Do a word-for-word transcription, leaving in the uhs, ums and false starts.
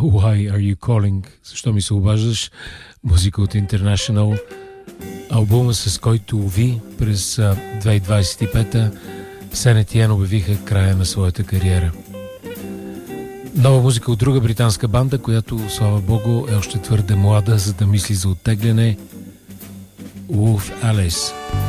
Why Are You Calling? Защо ми се обаждаш? Музика от International. Албума, с който ви през две хиляди двадесет и пета Saint Etienne обявиха края на своята кариера. Нова музика от друга британска банда, която, слава богу, е още твърде млада, за да мисли за оттегляне. Wolf Alice.